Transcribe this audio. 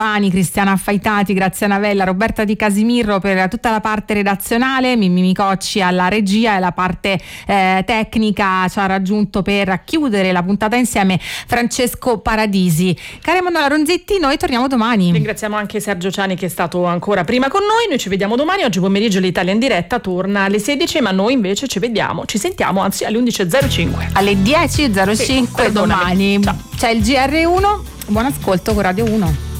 Cristiana Affaitati, Graziana Vella, Roberta Di Casimirro per tutta la parte redazionale, Mimmi Micocci alla regia e la parte tecnica ci ha raggiunto per chiudere la puntata insieme Francesco Paradisi. Cara Emanuela Ronzetti, noi torniamo domani. Ringraziamo anche Sergio Ciani che è stato ancora prima con noi ci vediamo domani. Oggi pomeriggio l'Italia in diretta torna alle 16, ma noi invece ci sentiamo anzi alle 11.05. Alle 10.05 domani. Ciao. C'è il GR1, buon ascolto con Radio 1.